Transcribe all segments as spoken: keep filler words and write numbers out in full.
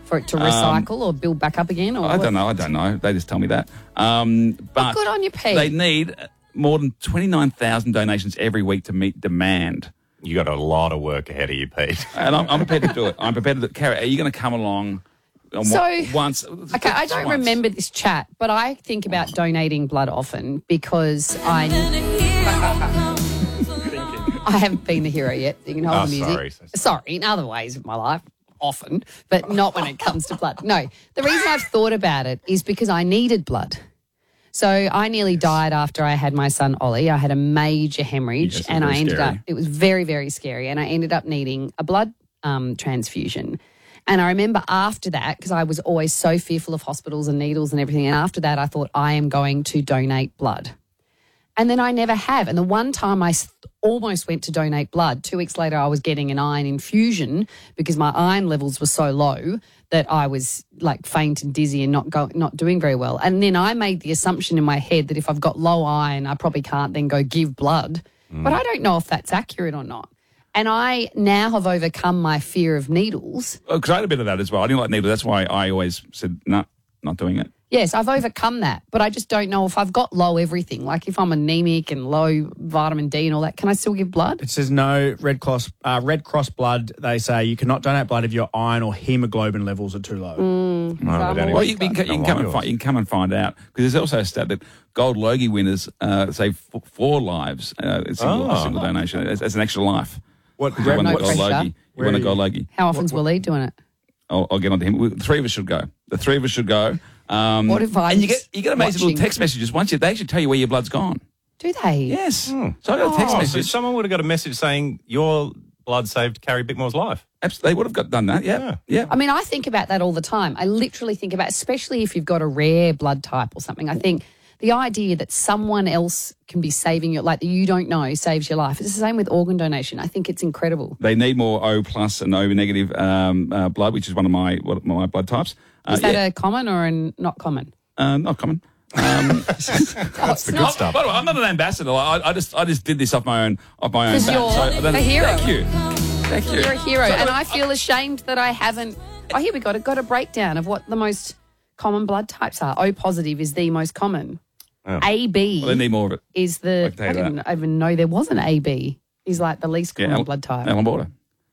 for it to recycle um, or build back up again? Or I what? don't know. I don't know. They just tell me that. Um, but oh, good on you, Pete. They need more than twenty-nine thousand donations every week to meet demand. You got a lot of work ahead of you, Pete. And I'm, I'm prepared to do it. I'm prepared to do it. Carrie, are you going to come along so, once? Okay, I don't once. remember this chat, but I think about donating blood often because I... I haven't been the hero yet. You can hold oh, the music. Sorry. sorry, in other ways of my life, often, but not when it comes to blood. No, the reason I've thought about it is because I needed blood. So I nearly died after I had my son, Ollie. I had a major hemorrhage yes, and I ended scary. up, it was very, very scary, and I ended up needing a blood um, transfusion. And I remember after that, because I was always so fearful of hospitals and needles and everything, and after that I thought, I am going to donate blood. And then I never have. And the one time I almost went to donate blood, two weeks later I was getting an iron infusion because my iron levels were so low that I was like faint and dizzy and not go, not doing very well. And then I made the assumption in my head that if I've got low iron, I probably can't then go give blood. Mm. But I don't know if that's accurate or not. And I now have overcome my fear of needles. Because I had a bit of that as well. I didn't like needles. That's why I always said, no, not doing it. Yes, I've overcome that, but I just don't know if I've got low everything. Like if I'm anemic and low vitamin D and all that, can I still give blood? It says no, Red Cross uh, Red Cross blood, they say you cannot donate blood if your iron or hemoglobin levels are too low. Mm, no, so well, you, you, can, you, can come and find, you can come and find out, because there's also a stat that Gold Logie winners uh, save f- four lives, uh, a single, oh. a single donation, as, as an extra life. What? You won no the Gold pressure. Logie. You won a Gold Logie. How often's Waleed doing it? I'll, I'll get on to him. The three of us should go. The three of us should go. Um, what if I and you get you get amazing watching? little text messages. Once you, they actually tell you where your blood's gone. Do they? Yes. Hmm. So I got a text Oh, message. so someone would have got a message saying your blood saved Carrie Bickmore's life. Absolutely, they would have got done that. Yeah. Yeah. yeah. I mean, I think about that all the time. I literally think about, especially if you've got a rare blood type or something. I think the idea that someone else can be saving your, like that you don't know, saves your life. It's the same with organ donation. I think it's incredible. They need more O plus and O negative um, uh, blood, which is one of my one of my blood types. Uh, Is that yeah. a common or a not common? Uh, not common. Um, That's the good not. stuff. By the way, I'm not an ambassador. I, I just I just did this off my own off my own. Because bat. you're So I don't- a hero. Thank you. Thank you. You're a hero, So, and but- I feel ashamed that I haven't. Oh, here we got it. Got a breakdown of what the most common blood types are. O positive is the most common. Oh. A B Well, they need more of it. is the. I can tell I you didn't that. even know there was an A B. Is like the least common Al- blood type. Alan Border.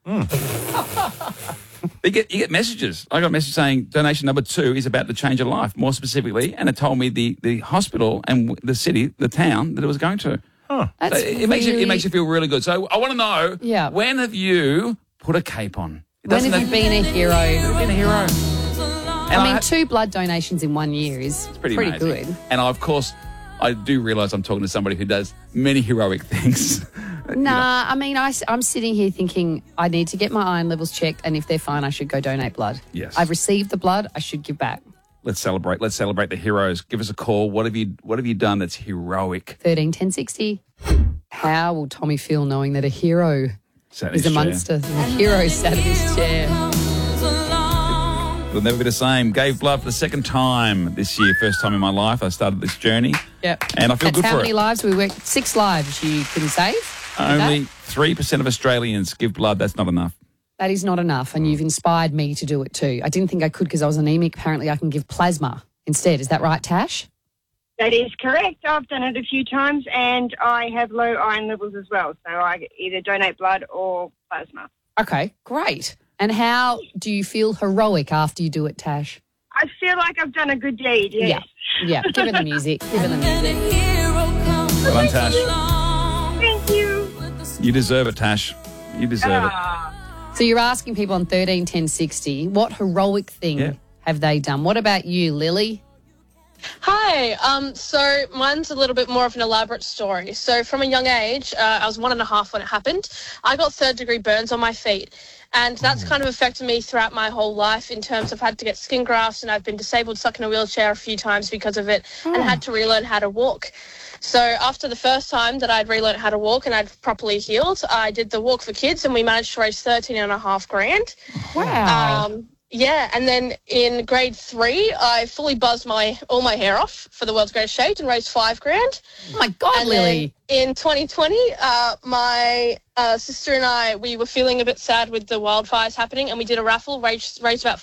You get you get messages. I got a message saying donation number two is about to change your life, more specifically, and it told me the, the hospital and w- the city, the town that it was going to. Huh. That's So it makes you it really- makes you feel really good. So I want to know, Yeah. when have you put a cape on? It When doesn't have you been a hero? been a hero? And I mean, I- two blood donations in one year is pretty, pretty, amazing. good. And I, of course, I do realise I'm talking to somebody who does many heroic things. Nah, I mean, I, am sitting here thinking I need to get my iron levels checked, and if they're fine, I should go donate blood. Yes. I've received the blood, I should give back. Let's celebrate. Let's celebrate the heroes. Give us a call. What have you What have you done that's heroic? thirteen ten sixty. How will Tommy feel knowing that a hero Sat in is his amongst chair. us? A hero sat in his chair. It'll never be the same. Gave blood for the second time this year. First time in my life. I started this journey. Yep. And I feel That's good how for many it. lives we worked. Six lives you can save. with Only that. three percent of Australians give blood. That's not enough. That is not enough, and you've inspired me to do it too. I didn't think I could because I was anemic. Apparently, I can give plasma instead. Is that right, Tash? That is correct. I've done it a few times, and I have low iron levels as well. So I either donate blood or plasma. Okay, great. And how do you feel heroic after you do it, Tash? I feel like I've done a good deed, yes. Yeah, yeah. Give her the music. Give her the music. Well done, Tash. Thank you. You deserve it, Tash. You deserve it. Ah. So you're asking people on thirteen ten sixty, what heroic thing Yeah. have they done? What about you, Lily? Hi. Um, so mine's a little bit more of an elaborate story. So from a young age, uh, I was one and a half when it happened. I got third degree burns on my feet. And that's kind of affected me throughout my whole life in terms of had to get skin grafts, and I've been disabled, stuck in a wheelchair a few times because of it, and had to relearn how to walk. So after the first time that I'd relearned how to walk and I'd properly healed, I did the Walk for Kids, and we managed to raise thirteen and a half grand. Wow. Um, yeah, and then in grade three, I fully buzzed my all my hair off for the world's greatest shade and raised five grand. Oh, my God, And Lily. then in twenty twenty, uh, my uh, sister and I, we were feeling a bit sad with the wildfires happening, and we did a raffle, raised, raised about